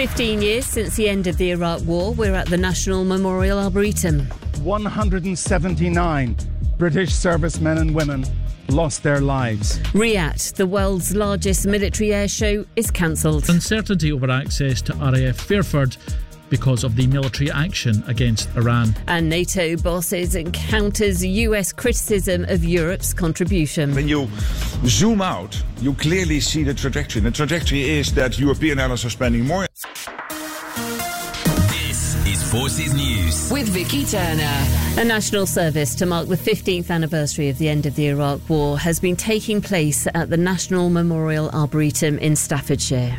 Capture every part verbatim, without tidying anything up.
fifteen years since the end of the Iraq War, we're at the National Memorial Arboretum. one hundred seventy-nine British servicemen and women lost their lives. Riyadh, the world's largest military air show, is cancelled. Uncertainty over access to R A F Fairford because of the military action against Iran. And NATO bosses encounters U S criticism of Europe's contribution. When you zoom out, you clearly see the trajectory. The trajectory is that European allies are spending more. This is Forces News with Vicky Turner. A national service to mark the fifteenth anniversary of the end of the Iraq War has been taking place at the National Memorial Arboretum in Staffordshire.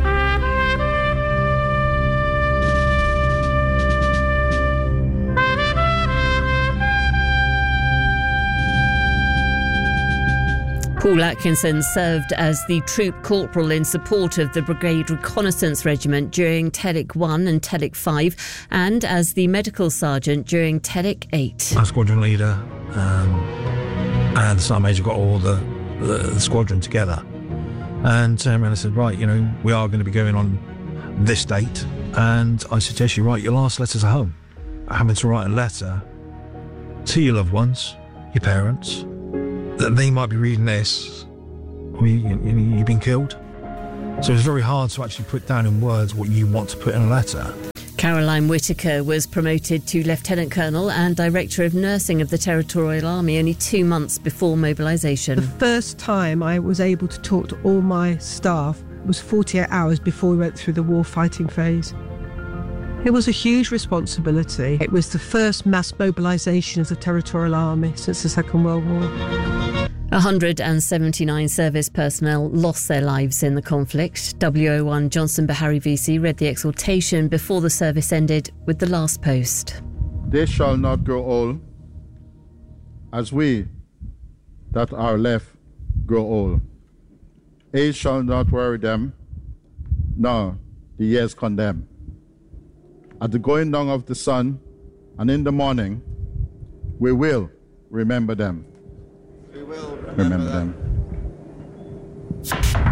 Paul Atkinson served as the troop corporal in support of the Brigade Reconnaissance Regiment during Telic one and Telic five, and as the medical sergeant during Telic eight. Our squadron leader um, and the Sergeant Major got all the, the, the squadron together and turned around and said, right, you know, we are going to be going on this date, and I suggest you write your last letters at home. Having to write a letter to your loved ones, your parents, that they might be reading this, or you, you, you've been killed. So it's very hard to actually put down in words what you want to put in a letter. Caroline Whitaker was promoted to Lieutenant Colonel and Director of Nursing of the Territorial Army only two months before mobilisation. The first time I was able to talk to all my staff was forty-eight hours before we went through the war fighting phase. It was a huge responsibility. It was the first mass mobilisation of the Territorial Army since the Second World War. one hundred seventy-nine service personnel lost their lives in the conflict. W O one Johnson Bahari V C read the exhortation before the service ended with the last post. They shall not grow old as we that are left grow old. Age shall not worry them, nor the years condemn. At the going down of the sun and in the morning, we will remember them. We will remember, remember them. them.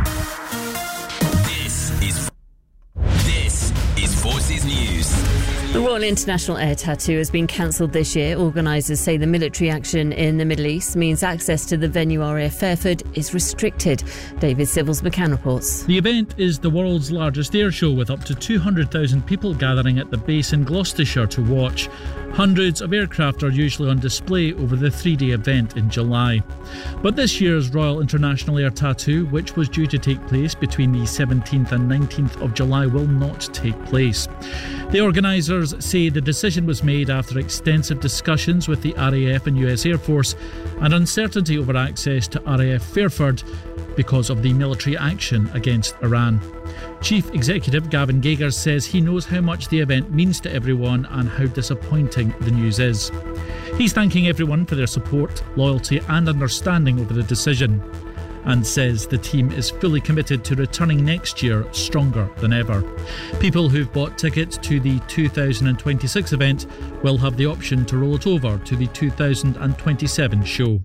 This is This is Forces News. The Royal International Air Tattoo has been cancelled this year. Organisers say the military action in the Middle East means access to the venue R A F Fairford is restricted. David Sybil's McCann reports. The event is the world's largest air show, with up to two hundred thousand people gathering at the base in Gloucestershire to watch. Hundreds of aircraft are usually on display over the three-day event in July. But this year's Royal International Air Tattoo, which was due to take place between the seventeenth and nineteenth of July, will not take place. The organisers say the decision was made after extensive discussions with the R A F and U S Air Force and uncertainty over access to R A F Fairford because of the military action against Iran. Chief Executive Gavin Gagers says he knows how much the event means to everyone and how disappointing the news is. He's thanking everyone for their support, loyalty and understanding over the decision, and says the team is fully committed to returning next year stronger than ever. People who've bought tickets to the two thousand twenty-six event will have the option to roll it over to the two thousand twenty-seven show.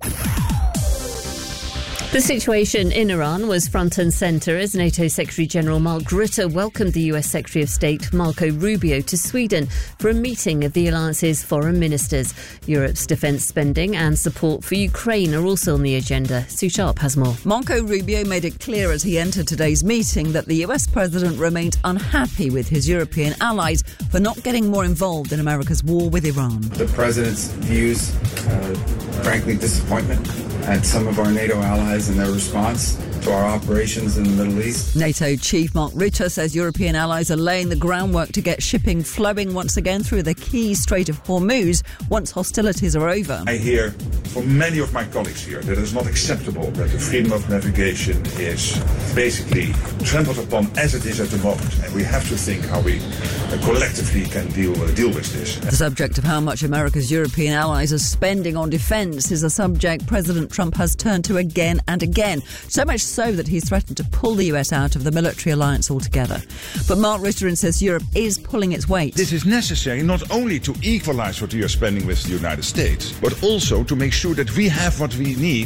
The situation in Iran was front and centre as NATO Secretary-General Mark Rutte welcomed the U S Secretary of State Marco Rubio to Sweden for a meeting of the alliance's foreign ministers. Europe's defence spending and support for Ukraine are also on the agenda. Sue Sharp has more. Marco Rubio made it clear as he entered today's meeting that the U S president remained unhappy with his European allies for not getting more involved in America's war with Iran. The president's views, uh, frankly, disappointment at some of our NATO allies and their response to our operations in the Middle East. NATO Chief Mark Rutte says European allies are laying the groundwork to get shipping flowing once again through the key Strait of Hormuz once hostilities are over. I hear from many of my colleagues here that it is not acceptable that the freedom of navigation is basically trampled upon as it is at the moment, and we have to think how we uh, collectively can deal, uh, deal with this. The subject of how much America's European allies are spending on defence is a subject President Trump has turned to again and again, so much so that he's threatened to pull the U S out of the military alliance altogether. But Mark Rutte insists Europe is pulling its weight. This is necessary not only to equalise what we are spending with the United States, but also to make sure that we have what we need to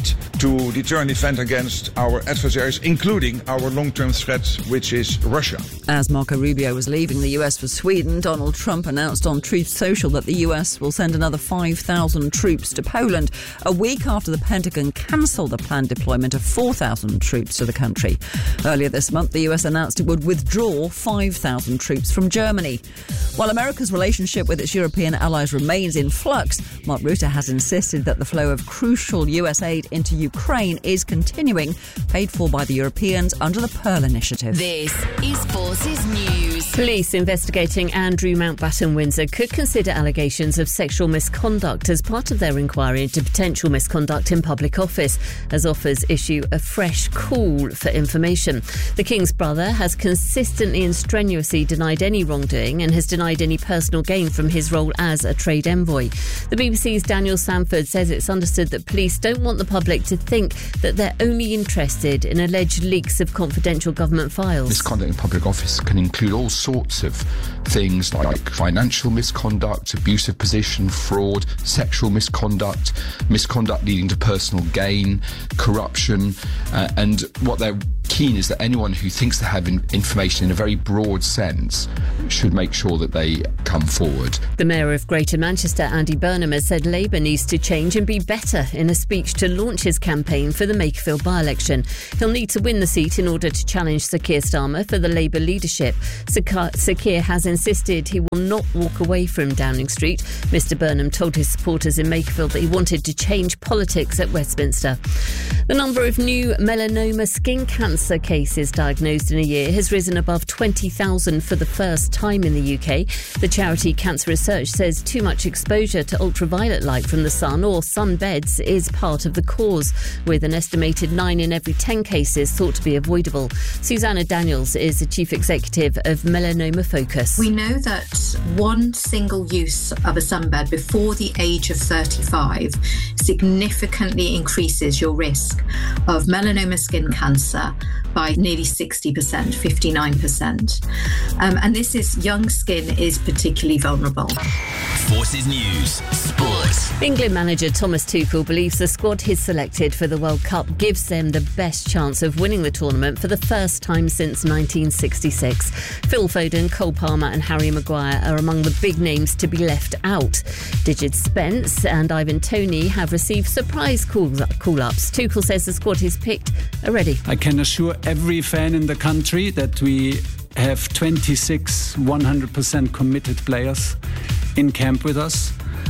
to deter and defend against our adversaries, including our long-term threat, which is Russia. As Marco Rubio was leaving the U S for Sweden, Donald Trump announced on Truth Social that the U S will send another five thousand troops to Poland, a week after the Pentagon cancelled the planned deployment of four thousand troops to the country. Earlier this month, the U S announced it would withdraw five thousand troops from Germany. While America's relationship with its European allies remains in flux, Mark Rutte has insisted that the flow of crucial U S aid into Ukraine is continuing, paid for by the Europeans under the Pearl Initiative. This is Forces News. Police investigating Andrew Mountbatten Windsor could consider allegations of sexual misconduct as part of their inquiry into potential misconduct in public office, as offers issue a fresh call for information. The King's brother has consistently and strenuously denied any wrongdoing and has denied any personal gain from his role as a trade envoy. The B B C's Daniel Sanford says it's understood that police don't want the public to think that they're only interested in alleged leaks of confidential government files. Misconduct in public office can include all sorts of things like financial misconduct, abusive position, fraud, sexual misconduct, misconduct leading to personal gain, corruption, uh, and what they're keen is that anyone who thinks they have in- information in a very broad sense should make sure that they come forward. The Mayor of Greater Manchester, Andy Burnham, has said Labour needs to change and be better in a speech to launch his campaign for the Makerfield by-election. He'll need to win the seat in order to challenge Sir Keir Starmer for the Labour leadership. Sir Keir has insisted he will not walk away from Downing Street. Mr Burnham told his supporters in Makerfield that he wanted to change politics at Westminster. The number of new melanoma skin cancer cases diagnosed in a year has risen above twenty thousand for the first time in the U K. The charity Cancer Research says too much exposure to ultraviolet light from the sun or sunbeds is part of the cause, with an estimated nine in every ten cases thought to be avoidable. Susanna Daniels is the Chief Executive of Melanoma Focus. We know that one single use of a sunbed before the age of thirty-five significantly increases your risk of melanoma skin cancer by nearly sixty percent, fifty-nine percent. Um, and this is, young skin is particularly vulnerable. Forces News Sport. England manager Thomas Tuchel believes the squad he's selected for the World Cup gives them the best chance of winning the tournament for the first time since nineteen sixty-six. Phil Foden, Cole Palmer and Harry Maguire are among the big names to be left out. Digid Spence and Ivan Toney have received surprise call-ups. Tuchel says the squad he's picked are ready. I can assure every fan in the country that we have twenty-six one hundred percent committed players in camp with us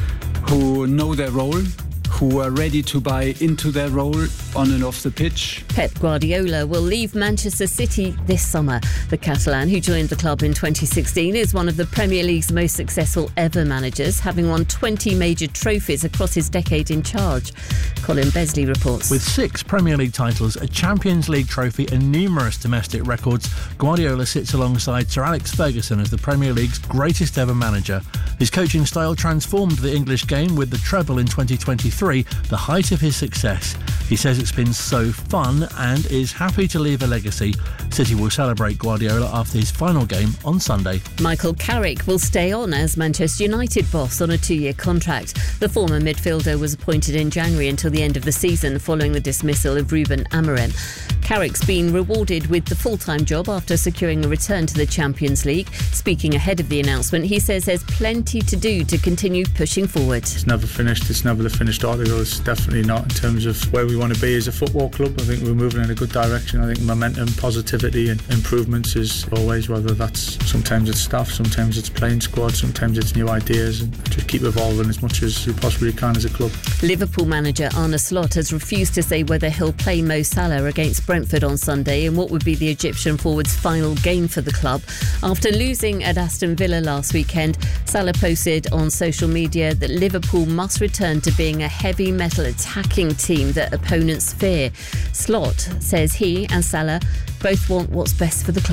who know their role, who are ready to buy into their role on and off the pitch. Pep Guardiola will leave Manchester City this summer. The Catalan, who joined the club in twenty sixteen, is one of the Premier League's most successful ever managers, having won twenty major trophies across his decade in charge. Colin Besley reports. With six Premier League titles, a Champions League trophy and numerous domestic records, Guardiola sits alongside Sir Alex Ferguson as the Premier League's greatest ever manager. His coaching style transformed the English game with the treble in twenty twenty-three, the height of his success. He says it's been so fun and is happy to leave a legacy. City will celebrate Guardiola after his final game on Sunday. Michael Carrick will stay on as Manchester United boss on a two-year contract. The former midfielder was appointed in January until the end of the season following the dismissal of Ruben Amorim. Carrick's been rewarded with the full-time job after securing a return to the Champions League. Speaking ahead of the announcement, he says there's plenty to do to continue pushing forward. It's never finished. It's never the finished article. It's definitely not in terms of where we want to be as a football club. I think we're moving in a good direction. I think momentum, positivity and improvements is always, whether that's sometimes it's staff, sometimes it's playing squad, sometimes it's new ideas, and just keep evolving as much as you possibly can as a club. Liverpool manager Arne Slot has refused to say whether he'll play Mo Salah against Brentford on Sunday in what would be the Egyptian forward's final game for the club. After losing at Aston Villa last weekend, Salah posted on social media that Liverpool must return to being a heavy metal attacking team that opponents fear. Slot says he and Salah both want what's best for the club.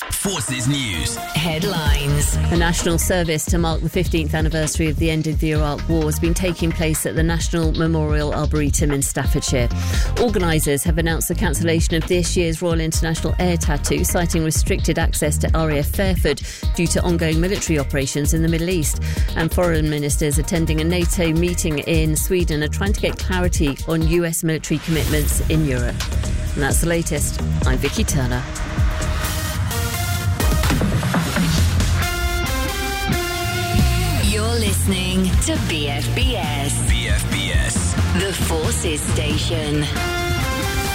Forces News. Headlines. A national service to mark the fifteenth anniversary of the end of the Iraq War has been taking place at the National Memorial Arboretum in Staffordshire. Organisers have announced the cancellation of this year's Royal International Air Tattoo, citing restricted access to R A F Fairford due to ongoing military operations in the Middle East. And foreign ministers attending a NATO meeting in Sweden are trying to get clarity on U S military commitments in Europe. And that's the latest. I'm Vicky Turner. You're listening to B F B S. B F B S. The Forces Station.